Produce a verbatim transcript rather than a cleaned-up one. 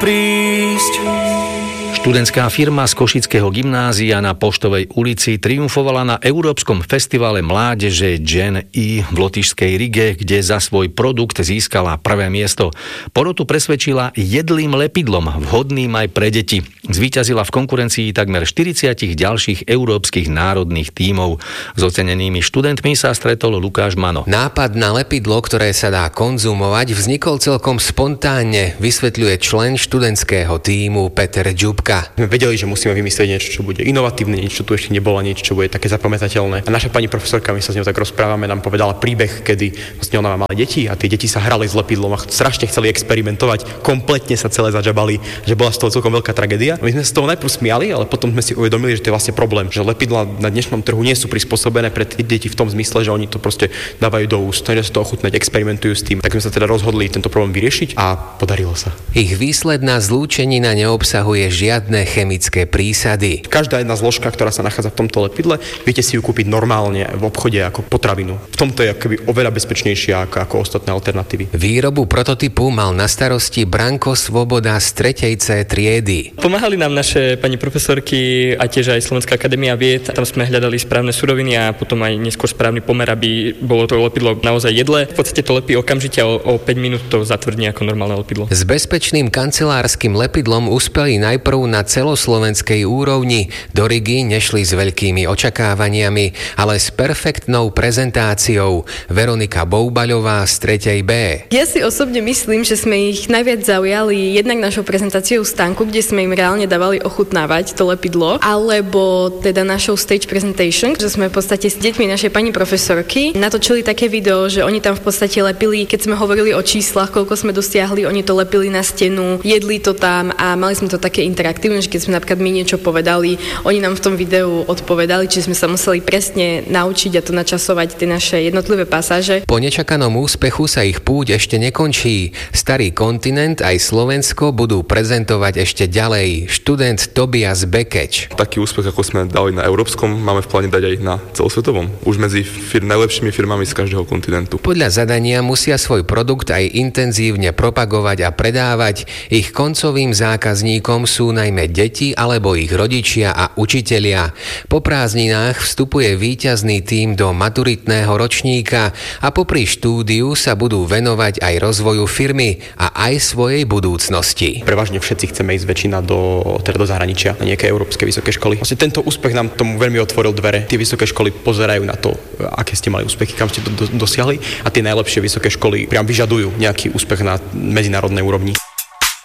prísť. Študentská firma z Košického gymnázia na Poštovej ulici triumfovala na Európskom festivale mládeže Gen E v lotyšskej Rige, kde za svoj produkt získala prvé miesto. Porotu presvedčila jedlým lepidlom, vhodným aj pre deti. Zvíťazila v konkurencii takmer štyridsať ďalších európskych národných tímov. S ocenenými študentmi sa stretol Lukáš Mano. Nápad na lepidlo, ktoré sa dá konzumovať, vznikol celkom spontánne, vysvetľuje člen študentského tímu Peter Ďubka. My vedeli, že musíme vymyslieť niečo, čo bude inovatívne, niečo, čo tu ešte nebolo, niečo, čo bude také zapamätateľné. A naša pani profesorka, my sa s ňou tak rozprávame, nám povedala príbeh, kedy vlastne ona má malé deti a tie deti sa hrali s lepidlom a strašne chceli experimentovať, kompletne sa celé zadžabali, že bola z toho celkom veľká tragédia. My sme sa z toho najprv smiali, ale potom sme si uvedomili, že to je vlastne problém, že lepidlá na dnešnom trhu nie sú prispôsobené pre tie deti v tom zmysle, že oni to proste dávajú do úst, že sa to ochutnať, experimentujú s tým. Tak sme sa teda rozhodli tento problém vyriešiť a podarilo sa. Ich výsledná zlúčenina neobsahuje žiadne chemické prísady. Každá jedna zložka, ktorá sa nachádza v tomto lepidle, viete si ju kúpiť normálne v obchode ako potravinu. V tomto je akoby oveľa bezpečnejšia ako, ako ostatné alternatívy. Výrobu prototypu mal na starosti Branko Svoboda z tretej C triedy. Pomáhali nám naše pani profesorky a tiež aj Slovenská akadémia vied. Tam sme hľadali správne suroviny a potom aj neskôr správny pomer, aby bolo to lepidlo naozaj jedle. V podstate to lepí okamžite a o, o päť minút to zatvrdí ako normálne lepidlo. S bezpečným kancelárskym lepidlom uspeli najprv na celoslovenskej úrovni. Do Rigy nešli s veľkými očakávaniami, ale s perfektnou prezentáciou. Veronika Boubaľová z tretej B. Ja si osobne myslím, že sme ich najviac zaujali jednak našou prezentáciou stánku, kde sme im reálne dávali ochutnávať to lepidlo, alebo teda našou stage presentation, že sme v podstate s deťmi našej pani profesorky natočili také video, že oni tam v podstate lepili, keď sme hovorili o číslach, koľko sme dosiahli, oni to lepili na stenu, jedli to tam a mali sme to také interaktívne, že keď sme napríklad my niečo povedali, oni nám v tom videu odpovedali, čiže sme sa museli presne naučiť a to načasovať tie naše jednotlivé pasáže. Po nečakanom úspechu sa ich púť ešte nekončí. Starý kontinent aj Slovensko budú prezentovať ešte ďalej. Študent Tobias Bekeč. Taký úspech, ako sme dali na európskom, máme v pláne dať aj na celosvetovom. Už medzi fir- najlepšími firmami z každého kontinentu. Podľa zadania musia svoj produkt aj intenzívne propagovať a predávať. Ich koncovým zákazníkom sú najmä deti alebo ich rodičia a učitelia. Po prázdninách vstupuje víťazný tím do maturitného ročníka a popri štúdiu sa budú venovať aj rozvoju firmy a aj svojej budúcnosti. Prevažne všetci chceme ísť väčšina do, teda do zahraničia, na nejaké európske vysoké školy. Vlastne tento úspech nám tomu veľmi otvoril dvere. Tie vysoké školy pozerajú na to, aké ste mali úspechy, kam ste to do, dosiahli a tie najlepšie vysoké školy priam vyžadujú nejaký úspech na medzinárodnej úrovni.